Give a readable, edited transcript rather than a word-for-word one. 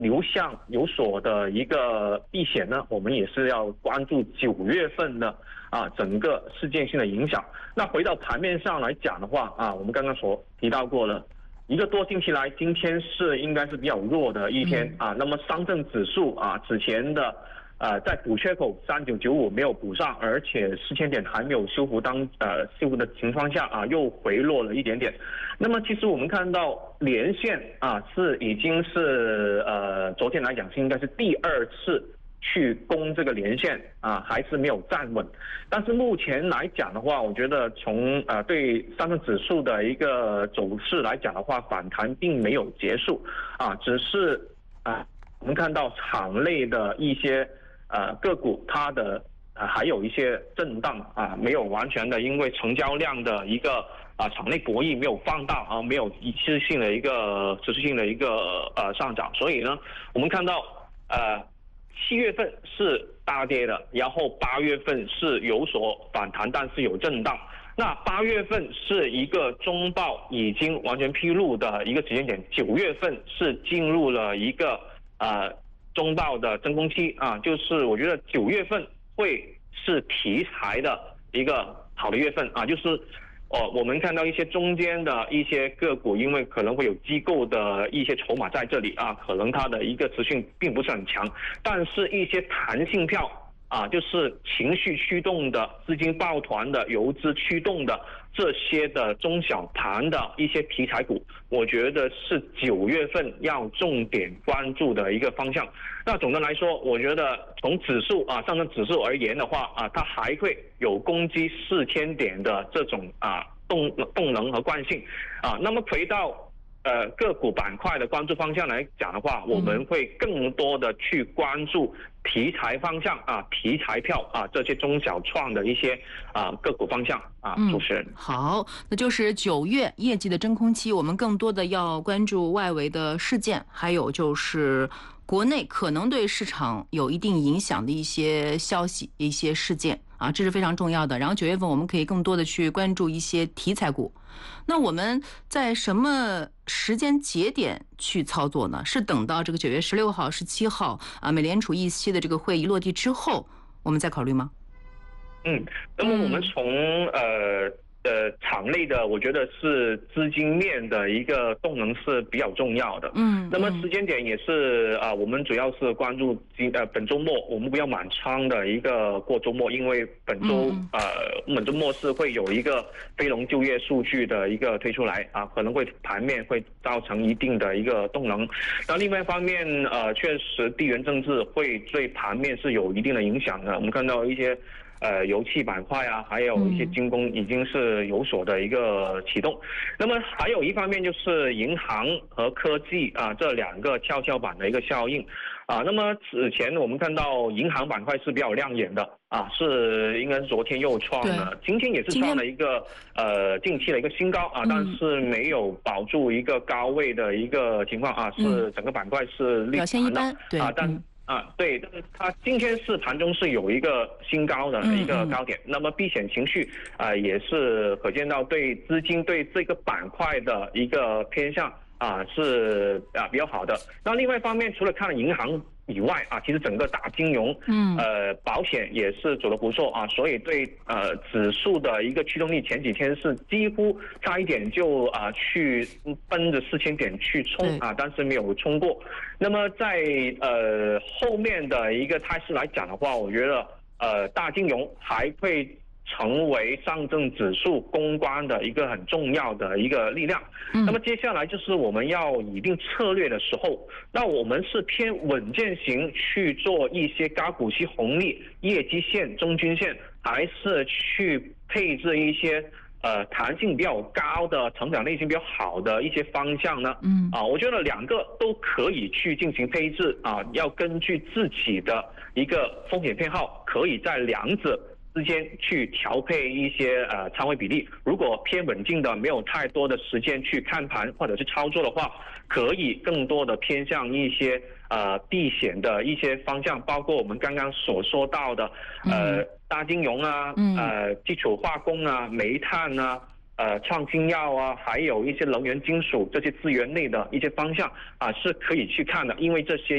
有所的一个避险呢，我们也是要关注9月份的整个事件性的影响。那回到盘面上来讲的话我们刚刚所提到过了，一个多星期来，今天应该是比较弱的一天那么上证指数之前的在补缺口3995没有补上，而且4000点还没有修复的情况下又回落了一点点。那么其实我们看到连线已经是昨天来讲是应该是第2次去攻这个连线还是没有站稳。但是目前来讲的话，我觉得从对上证指数的一个走势来讲的话，反弹并没有结束只是我们看到场内的一些个股它的还有一些震荡没有完全的因为成交量的一个场内博弈没有放大没有持续性的一个上涨，所以呢我们看到7月份是大跌的，然后8月份是有所反弹，但是有震荡。那8月份是一个中报已经完全披露的一个时间点，9月份是进入了一个中报的真空期就是我觉得9月份会是题材的一个好的月份就是我们看到一些中间的一些个股，因为可能会有机构的一些筹码在这里可能它的一个持续并不是很强，但是一些弹性票就是情绪驱动的、资金抱团的、游资驱动的这些的中小盘的一些题材股，我觉得是9月份要重点关注的一个方向。那总的来说，我觉得从指数上证指数而言的话它还会有攻击4000点的这种动能和惯性那么回到个股板块的关注方向来讲的话，我们会更多的去关注题材方向题材票这些中小创的一些个股方向主持人。 好，那就是9月业绩的真空期，我们更多的要关注外围的事件，还有就是国内可能对市场有一定影响的一些消息、一些事件这是非常重要的。然后9月份我们可以更多的去关注一些题材股。那我们在什么时间节点去操作呢？是等到这个9月16号、17号美联储议息的这个会议落地之后，我们再考虑吗？ 那么我们从场内的，我觉得是资金面的一个动能是比较重要的。那么时间点也是我们主要是关注本周末我们不要满仓的一个过周末，因为本周末是会有一个非农就业数据的一个推出来可能会盘面会造成一定的一个动能。那另外一方面确实地缘政治会对盘面是有一定的影响的。我们看到一些油气板块还有一些军工已经是有所的一个启动。那么还有一方面就是银行和科技这两个跷跷板的一个效应那么此前我们看到银行板块是比较亮眼的是应该是昨天又创了，今天也是创了一个近期的一个新高但是没有保住一个高位的一个情况是整个板块是表现一般，对， 对，但是它今天是盘中是有一个新高的一个高点，那么避险情绪也是可见到对资金对这个板块的一个偏向是比较好的。那另外一方面，除了看银行以外其实整个大金融保险也是走得不错所以对指数的一个驱动力前几天是几乎差一点就去奔着4000点去冲但是没有冲过。那么在后面的一个态势来讲的话，我觉得大金融还会成为上证指数攻关的一个很重要的一个力量。那么接下来就是我们要拟定策略的时候，那我们是偏稳健型去做一些高股息红利业绩线、中均线，还是去配置一些弹性比较高的、成长类型比较好的一些方向呢？我觉得两个都可以去进行配置要根据自己的一个风险偏好，可以在两者之间去调配一些仓位比例。如果偏稳静的，没有太多的时间去看盘或者是操作的话，可以更多的偏向一些避险的一些方向，包括我们刚刚所说到的大金融基础化工煤炭创新药还有一些能源金属这些资源类的一些方向是可以去看的，因为这些